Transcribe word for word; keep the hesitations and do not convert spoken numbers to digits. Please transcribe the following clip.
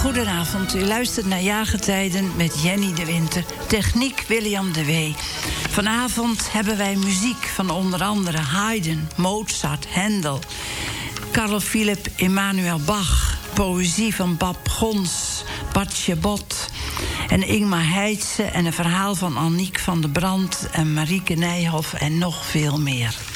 Goedenavond, u luistert naar Jaargetijden met Jenny de Winter. Techniek William de Wee. Vanavond hebben wij muziek van onder andere Haydn, Mozart, Handel, Carl Philipp Emanuel Bach, poëzie van Bab Gons, Bart Chabot en Ingmar Heitse en een verhaal van Aniek van der Brand en Marieke Nijhoff en nog veel meer.